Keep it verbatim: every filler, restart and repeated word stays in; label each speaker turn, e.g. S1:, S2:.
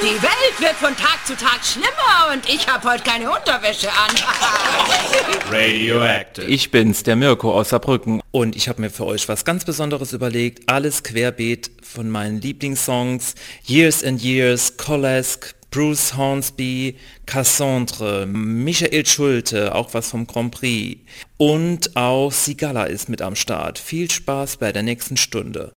S1: Die Welt wird von Tag zu Tag schlimmer und ich habe heute keine Unterwäsche an.
S2: Radioactive.
S3: Ich bin's, der Mirko aus Saarbrücken. Und ich habe mir für euch was ganz Besonderes überlegt. Alles querbeet von meinen Lieblingssongs. Years and Years, Kolesk, Bruce Hornsby, Cassandre, Michael Schulte, auch was vom Grand Prix. Und auch Sigala ist mit am Start. Viel Spaß bei der nächsten Stunde.